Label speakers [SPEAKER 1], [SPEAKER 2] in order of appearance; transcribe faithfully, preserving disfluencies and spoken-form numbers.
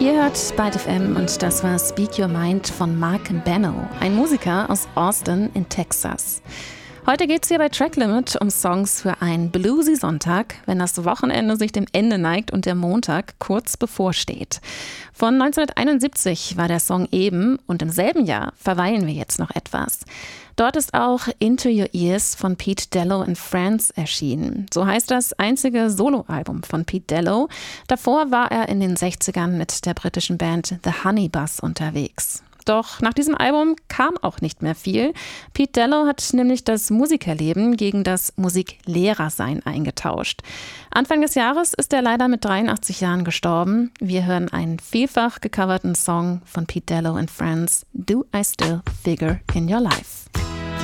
[SPEAKER 1] Ihr hört Byte F M und das war Speak Your Mind von Mark Benno, ein Musiker aus Austin in Texas. Heute geht es hier bei Track Limit um Songs für einen bluesy Sonntag, wenn das Wochenende sich dem Ende neigt und der Montag kurz bevorsteht. Von neunzehnhunderteinundsiebzig war der Song eben und im selben Jahr verweilen wir jetzt noch etwas. Dort ist auch Into Your Ears von Pete Dello and Friends erschienen. So heißt das einzige Soloalbum von Pete Dello. Davor war er in den sechzigern mit der britischen Band The Honey Bus unterwegs. Doch nach diesem Album kam auch nicht mehr viel. Pete Dello hat nämlich das Musikerleben gegen das Musiklehrersein eingetauscht. Anfang des Jahres ist er leider mit dreiundachtzig Jahren gestorben. Wir hören einen vielfach gecoverten Song von Pete Dello and Friends, Do I Still Figure in Your Life?